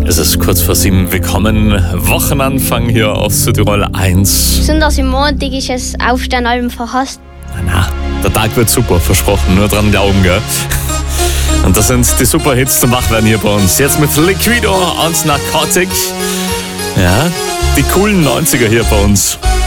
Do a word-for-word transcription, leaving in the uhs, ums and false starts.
Es ist kurz vor sieben. Willkommen. Wochenanfang hier auf Südtirol eins. Besonders im Montag ist es Aufstehen allem verhasst. Na, na, der Tag wird super, versprochen. Nur dran glauben, gell? Und das sind die super Hits zum Wachwerden hier bei uns. Jetzt mit Liquido und Narcotic. Ja, die coolen neunziger hier bei uns.